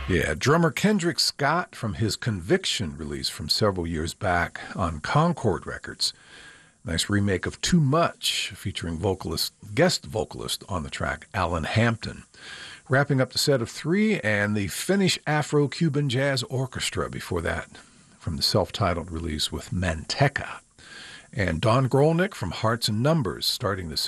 Yeah, drummer Kendrick Scott from his Conviction release from several years back on Concord Records. Nice remake of Too Much, featuring guest vocalist on the track, Alan Hampton. Wrapping up the set of three, and the Finnish Afro-Cuban Jazz Orchestra before that, from the self-titled release with Manteca. And Don Grolnick from Hearts and Numbers, starting the